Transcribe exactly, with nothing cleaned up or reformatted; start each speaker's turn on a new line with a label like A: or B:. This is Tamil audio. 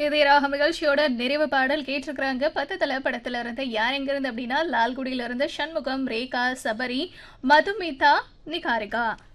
A: இதே ராகம் நிகழ்ச்சியோட நிறைவு பாடல் கேட்டிருக்கிறாங்க பத்து தலை படத்துல இருந்து யார் எங்கிருந்து அப்படின்னா லால்குடியில இருந்து சண்முகம், ரேகா, சபரி, மதுமிதா, நிகாரிகா.